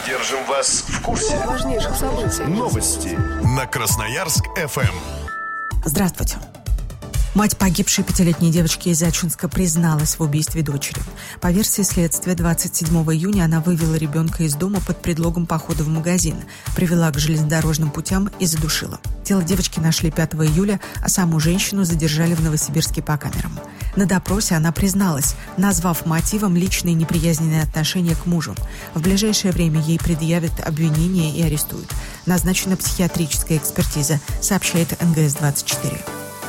Держим вас в курсе важнейших событий. Новости на Красноярск-ФМ. Здравствуйте. Мать погибшей 5-летней девочки из Ачинска призналась в убийстве дочери. По версии следствия, 27 июня она вывела ребенка из дома под предлогом похода в магазин, привела к железнодорожным путям и задушила. Тело девочки нашли 5 июля, а саму женщину задержали в Новосибирске по камерам. На допросе она призналась, назвав мотивом личные неприязненные отношения к мужу. В ближайшее время ей предъявят обвинение и арестуют. Назначена психиатрическая экспертиза, сообщает НГС-24.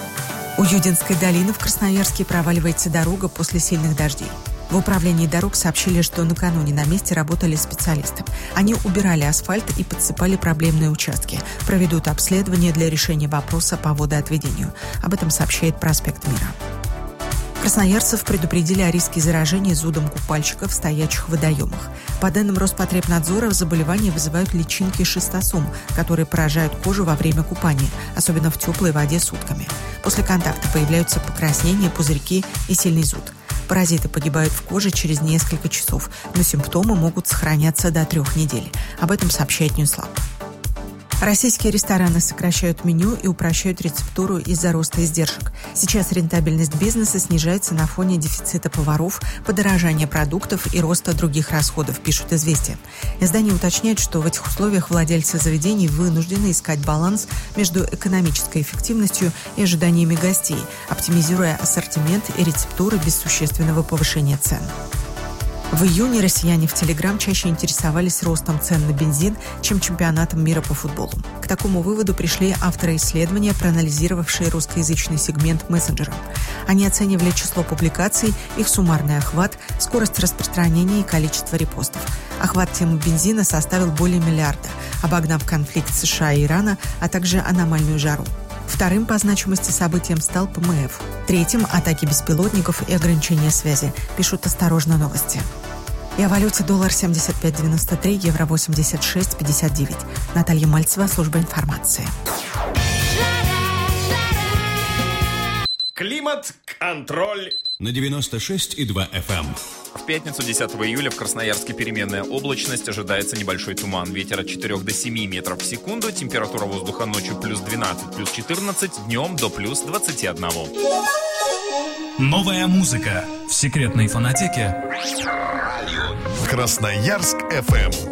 У Юдинской долины в Красноярске проваливается дорога после сильных дождей. В управлении дорог сообщили, что накануне на месте работали специалисты. Они убирали асфальт и подсыпали проблемные участки. Проведут обследование для решения вопроса по водоотведению. Об этом сообщает «Проспект Мира». Красноярцев предупредили о риске заражения зудом купальщиков в стоячих водоемах. По данным Роспотребнадзора, заболевания вызывают личинки шистосом, которые поражают кожу во время купания, особенно в теплой воде сутками. После контакта появляются покраснения, пузырьки и сильный зуд. Паразиты погибают в коже через несколько часов, но симптомы могут сохраняться до 3 недель. Об этом сообщает Ньюслаб. Российские рестораны сокращают меню и упрощают рецептуру из-за роста издержек. Сейчас рентабельность бизнеса снижается на фоне дефицита поваров, подорожания продуктов и роста других расходов, пишут «Известия». Издание уточняет, что в этих условиях владельцы заведений вынуждены искать баланс между экономической эффективностью и ожиданиями гостей, оптимизируя ассортимент и рецептуры без существенного повышения цен. В июне россияне в Телеграм чаще интересовались ростом цен на бензин, чем чемпионатом мира по футболу. К такому выводу пришли авторы исследования, проанализировавшие русскоязычный сегмент мессенджера. Они оценивали число публикаций, их суммарный охват, скорость распространения и количество репостов. Охват темы бензина составил более миллиарда, обогнав конфликт США и Ирана, а также аномальную жару. Вторым по значимости событием стал ПМФ. Третьим – атаки беспилотников и ограничения связи, пишут «Осторожно, новости». И о валюте доллар 75.93, евро 86.59. Наталья Мальцева, служба информации. Климат-контроль на 96,2 FM. В пятницу 10 июля в Красноярске переменная облачность, ожидается небольшой туман. Ветер от 4 до 7 метров в секунду, температура воздуха ночью плюс 12, плюс 14, днем до плюс 21. Новая музыка в секретной фонотеке Красноярск-ФМ.